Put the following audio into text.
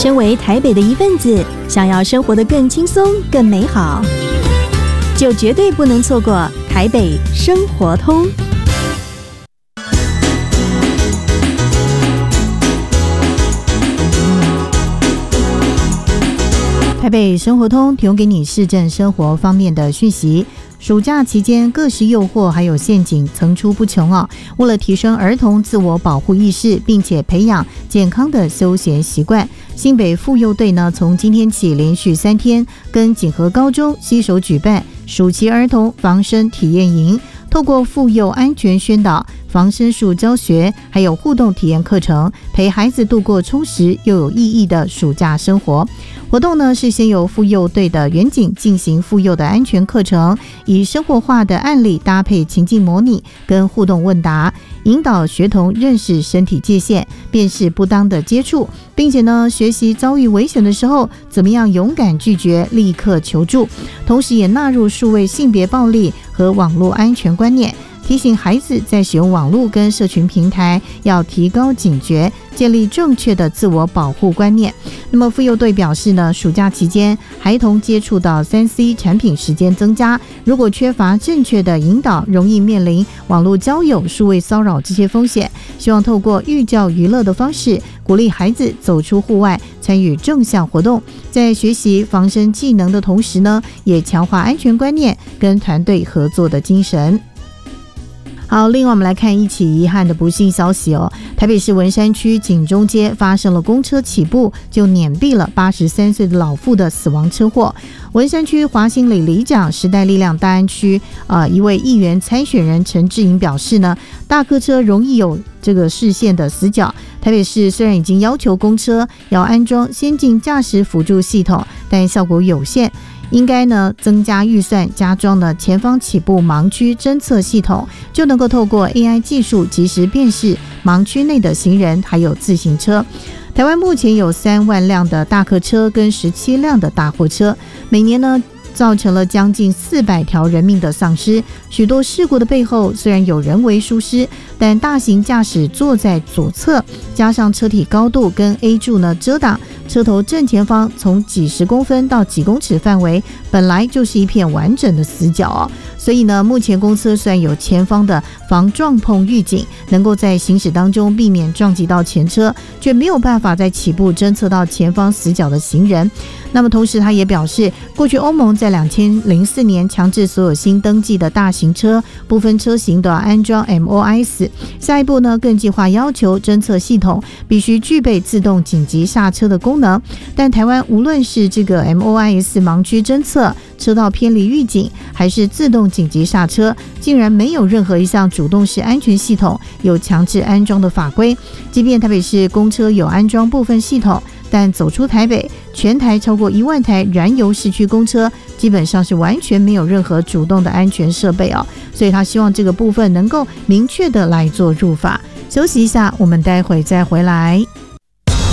身为台北的一份子，想要生活得更轻松、更美好，就绝对不能错过台北生活通。 台北生活通提供给你市政生活方面的讯息。暑假期间，各式诱惑还有陷阱层出不穷哦。为了提升儿童自我保护意识，并且培养健康的休闲习惯，新北妇幼队呢，从今天起连续3天跟锦和高中携手举办暑期儿童防身体验营，透过妇幼安全宣导、防身术教学，还有互动体验课程，陪孩子度过充实又有意义的暑假生活。活动呢是先由妇幼队的员警进行妇幼的安全课程，以生活化的案例搭配情境模拟跟互动问答，引导学童认识身体界限，辨识不当的接触，并且呢学习遭遇危险的时候怎么样勇敢拒绝，立刻求助。同时也纳入数位性别暴力和网络安全观念，提醒孩子在使用网络跟社群平台要提高警觉，建立正确的自我保护观念。那么妇幼队表示呢，暑假期间孩童接触到 3C 产品时间增加，如果缺乏正确的引导，容易面临网络交友、数位骚扰这些风险。希望透过寓教于乐的方式，鼓励孩子走出户外，参与正向活动，在学习防身技能的同时呢，也强化安全观念跟团队合作的精神。好，另外我们来看一起遗憾的不幸消息哦。台北市文山区景中街发生了公车起步就碾毙了83岁的老妇的死亡车祸。文山区华兴里里长、时代力量大安区一位议员参选人陈志颖表示呢，大客车容易有这个视线的死角。台北市虽然已经要求公车要安装先进驾驶辅助系统，但效果有限。应该呢增加预算，加装了前方起步盲区侦测系统，就能够透过 AI 技术及时辨识盲区内的行人还有自行车。台湾目前有3万辆的大客车跟17辆的大货车，每年呢造成了将近400条人命的丧失。许多事故的背后虽然有人为疏失，但大型驾驶坐在左侧，加上车体高度跟 A 柱呢遮挡，车头正前方从几十公分到几公尺范围本来就是一片完整的死角哦。所以呢，目前公车虽然有前方的防撞碰预警，能够在行驶当中避免撞击到前车，却没有办法在起步侦测到前方死角的行人。那么同时他也表示，过去欧盟在2004年强制所有新登记的大型车部分车型都要安装 MOIS， 下一步呢更计划要求侦测系统必须具备自动紧急刹车的功能。但台湾无论是这个 MOIS 盲区侦测、车道偏离预警，还是自动紧急刹车，竟然没有任何一项主动式安全系统有强制安装的法规。即便台北市公车有安装部分系统，但走出台北，全台超过1万台燃油市区公车基本上是完全没有任何主动的安全设备哦。所以他希望这个部分能够明确的来做入法。休息一下，我们待会再回来。